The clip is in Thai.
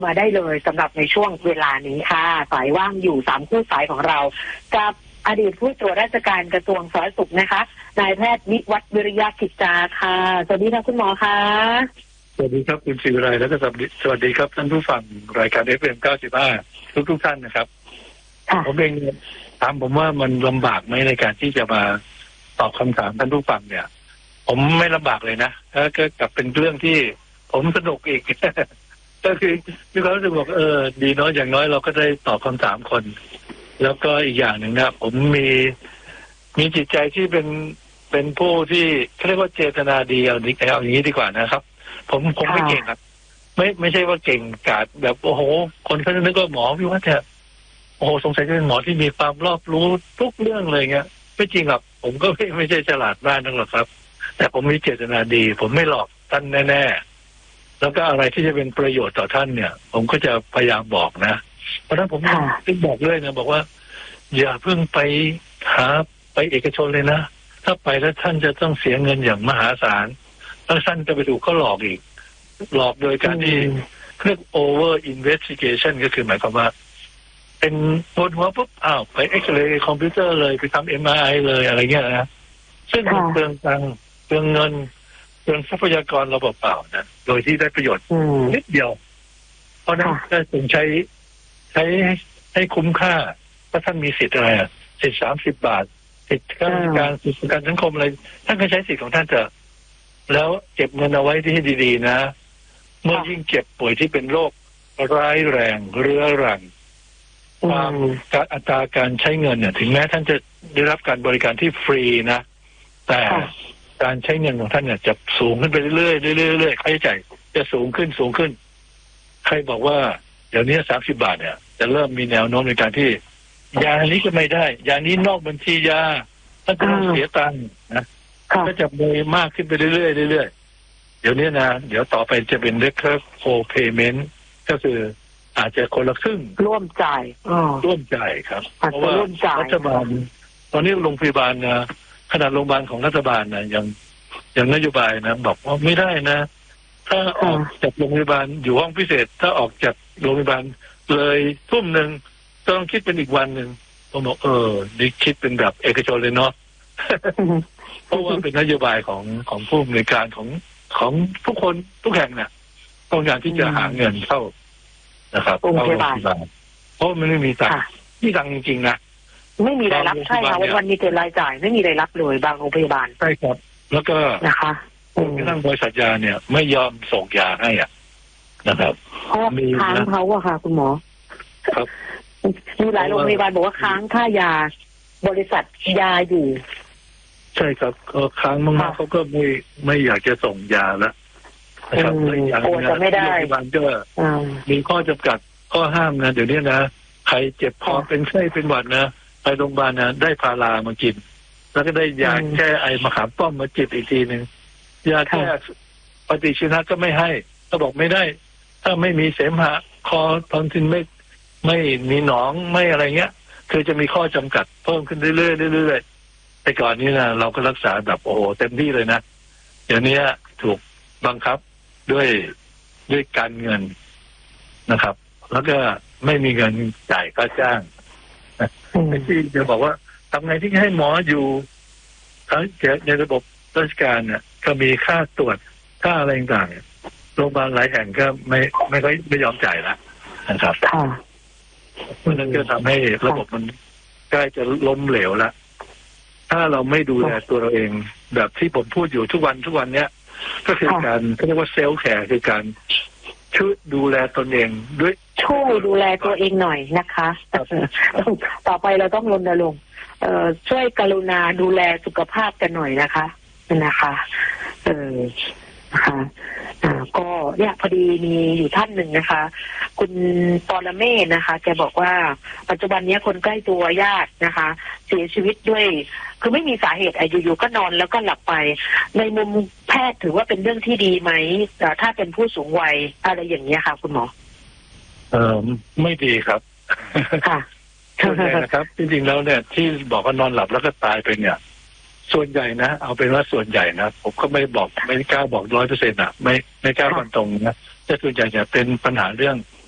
มาได้เลยสำหรับในช่วงเวลานี้ค่ะสายว่างอยู่3คู่สายของเรากับอดีตผู้ตรวจราชการกระทรวงสาธารณสุขนะคะนายแพทย์นิวัฒน์วิริยกิจจาค่ะสวัสดีค่ะคุณหมอค่ะสวัสดีครับคุณศิวิไลแล้วก็สวัสดีครับท่านผู้ฟังรายการ FM 95ทุกท่านนะครับผมเองถามผมว่ามันลำบากไหมในการที่จะมาตอบคำถามท่านผู้ฟังเนี่ยผมไม่ลำบากเลยนะก็กลับเป็นเรื่องที่ผมสนุกอีก ก็คือมีความรู้สึกบอกดีน้อยอย่างน้อยเราก็ได้ตอบคำถามคนแล้วก็อีกอย่างหนึ่งนะผมมีจิตใจที่เป็นผู้ที่เขาเรียกว่าเจตนาดีเอาอย่างนี้ดีกว่านะครับผมไม่เก่งครับไม่ใช่ว่าเก่งกาจแบบโอ้โหคนเขาจะนึกว่าหมอพี่ว่าจะโอ้โหสงสัยจะเป็นหมอที่มีความรอบรู้ทุกเรื่องเลยเงี้ยไม่จริงครับผมก็ไม่ใช่ฉลาดมากนักหรอกครับแต่ผมมีเจตนาดีผมไม่หลอกท่านแน่ๆแล้วก็อะไรที่จะเป็นประโยชน์ต่อท่านเนี่ยผมก็จะพยายามบอกนะเพราะฉะนั้นผมต้องบอกเลยนะบอกว่าอย่าเพิ่งไปหาไปเอกชนเลยนะถ้าไปแล้วท่านจะต้องเสียเงินอย่างมหาศาลแล้วท่านจะไปถูกเขาหลอกอีกหลอกโดยการที่เรียก over investigation ก็คือหมายความว่าเป็นปวดหัวปุ๊บไปเอ็กซเรย์คอมพิวเตอร์เลยไปทำ MRI เลยอะไรเงี้ยนะซึ่งมันเปลืองตังค์เปลืองเงินเปลืองทรัพยากรเราเปล่าๆนะโดยที่ได้ประโยชน์นิดเดียวเพราะนั้นก็ต้องใช้ให้คุ้มค่าถ้าท่านมีสิทธิ์อะไรสิทธิ์30 บาทสิทธิ์ข้าราชการสิทธิ์ประกันสังคมอะไรท่านก็ใช้สิทธิ์ของท่านเถอะแล้วเก็บเงินเอาไว้ที่ดีๆนะเมื่อยิ่งเจ็บป่วยที่เป็นโรคร้ายแรงเรื้อรังความอัตราการใช้เงินเนี่ยถึงแม้ท่านจะได้รับการบริการที่ฟรีนะแต่การใช้เงินของท่านเนี่ยจะสูงขึ้นไปเรื่อยๆค่าใช้จ่ายจะสูงขึ้นใครบอกว่าเดี๋ยวนี้30 บาทเนี่ยจะเริ่มมีแนวโน้มในการที่ยานี้ก็ไม่ได้ยานี้นอกบัญชียาท่านจะต้องเสียตังค์นะก็จะมีมากขึ้นไปเรื่อยๆเดี๋ยวนี้นะเดี๋ยวต่อไปจะเป็นเรียกโคเพย์เมนต์ก็คืออาจจะคนละครึ่งร่วมจ่ายครับเพราะว่ารัฐบาลตอนนี้โรงพยาบาลนะขนาดโรงพยาบาลของรัฐบาลนะอย่างนโยบายนะบอกว่าไม่ได้นะถ้าออกจากโรงพยาบาลอยู่ห้องพิเศษถ้าออกจากโรงพยาบาลเลยทุ่มหนึ่งต้องคิดเป็นอีกวันหนึ่งผมบอกนี่คิดเป็นแบบเอกชนเลยเนาะ เพราะว่าเป็นนโยบายของผู้อำนวยการของทุกคนทุกแห่งเนี่ยต้องการที่จะหาเงินเข้านะครับเข้าโรงพยาบาลเพราะมันไม่มีตังค์ที่ตังค์จริงๆนะไม่มีรายรับใช่ค่ะวันมีแต่รายจ่ายไม่มีรายรับเลยบางโรงพยาบาลใช่ครับแล้วก็นะคะทั้งบริษัทยาเนี่ยไม่ยอมส่งยาให้นะครับมีค้างเขาอะค่ะคุณหมอครับมีหลายโรงพยาบาลบอกว่าค้างค่ายาบริษัทยาอยู่ใช่ครับค้างมากๆเขาก็ไม่อยากจะส่งยาแล้วนะครับโอ้จะไม่ได้โรงพยาบาลก็มีข้อจำกัดข้อห้ามนะเดี๋ยวนี้นะใครเจ็บคอเป็นไข้เป็นหวัดนะไปโรงพยาบาลนะได้พารามากินแล้วก็ได้ยาแก้ไอมะขามป้อมมาจิบอีกทีนึงยาแก้ปฏิชีวนะก็ไม่ให้เขาบอกไม่ได้ถ้าไม่มีเสมหะคอทอนซิลไม่มีหนองไม่อะไรเงี้ยคือจะมีข้อจำกัดเพิ่มขึ้นเรื่อยๆแต่ก่อนนี้นะเราก็รักษาแบบโอ้โหเต็มที่เลยนะเดี๋ยวนี้ถูกบังคับด้วยการเงินนะครับแล้วก็ไม่มีเงินจ่ายค่าจ้างที่จะบอกว่าทำไงที่ให้หมออยู่ในระบบราชการเนี่ยก็มีค่าตรวจค่าอะไรต่างๆโรงพยาบาลหลายแห่งก็ไม่ค่อยไม่ยอมจ่ายแล้วนะครับเพราะนั้นก็ทำให้ระบบมันใกล้จะล้มเหลวแล้วถ้าเราไม่ดูแลตัวเราเองแบบที่ผมพูดอยู่ทุกวันเนี้ยก็คือการเรียกว่าเซลฟ์แคร์คือการช่วยดูแลตนเองด้วยช่วยดูแลตัวเองหน่อยนะคะต่อไปเราต้องรณรงค์ช่วยกรุณาดูแลสุขภาพกันหน่อยนะคะนะคะก็เนี่ยพอดีมีอยู่ท่านหนึ่งนะคะคุณปรเมศนะคะแกบอกว่าปัจจุบันนี้คนใกล้ตัวญาตินะคะเสียชีวิตด้วยคือไม่มีสาเหตุอยู่ๆก็นอนแล้วก็หลับไปในมุมแพทย์ถือว่าเป็นเรื่องที่ดีไหมถ้าเป็นผู้สูงวัยอะไรอย่างนี้ค่ะคุณหมอไม่ดีครับค่ะนะครับจริงๆแล้วเนี่ยที่บอกว่านอนหลับแล้วก็ตายไปเนี่ยส่วนใหญ่นะเอาเป็นว่าส่วนใหญ่นะผมก็ไม่กล้าบอก100%ไม่กล้าฟันตรงนะแต่ส่วนใหญ่จะเป็นปัญหาเรื่อง